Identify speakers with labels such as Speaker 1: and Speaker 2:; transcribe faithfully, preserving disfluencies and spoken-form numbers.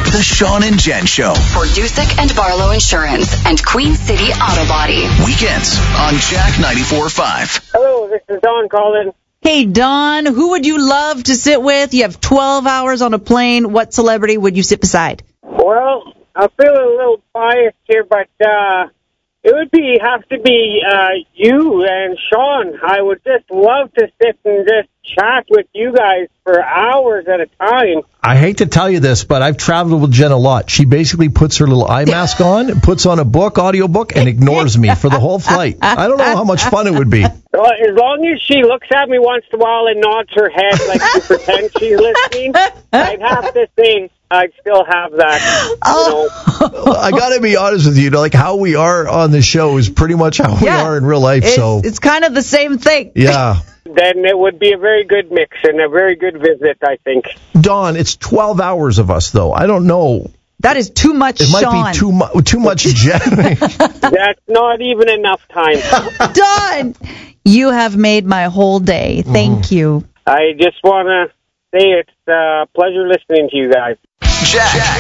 Speaker 1: The Sean and Jen Show.
Speaker 2: For Dusick and Barlow Insurance and Queen City Auto Body.
Speaker 1: Weekends on Jack ninety-four point five.
Speaker 3: Hello, this is Don calling.
Speaker 4: Hey, Don, who would you love to sit with? You have twelve hours on a plane. What celebrity would you sit beside?
Speaker 3: Well, I'm feeling a little biased here, but uh, it would be have to be uh, you and Sean. I would just love to sit and just chat with you guys for hours at a time.
Speaker 5: I hate to tell you this, but I've traveled with Jen a lot. She basically puts her little eye mask on, puts on a book, audiobook, and ignores me for the whole flight. I don't know how much fun it would be.
Speaker 3: Well, as long as she looks at me once in a while and nods her head like she pretends she's listening, I'd have to say I'd still have that. You know.
Speaker 5: I got to be honest with you, like how we are on the show is pretty much how we
Speaker 4: Yeah.
Speaker 5: are in real life.
Speaker 4: It's,
Speaker 5: So
Speaker 4: it's kind of the same thing.
Speaker 5: yeah.
Speaker 3: Then it would be a very good mix and a very good visit, I think.
Speaker 5: Dawn, it's twelve hours of us, though. I don't know.
Speaker 4: That is too much,
Speaker 5: It
Speaker 4: Sean.
Speaker 5: might be too, mu- too much Jen.
Speaker 3: That's not even enough time.
Speaker 4: Don, you have made my whole day. Thank you.
Speaker 3: I just want to say it's a pleasure listening to you guys.
Speaker 1: Jack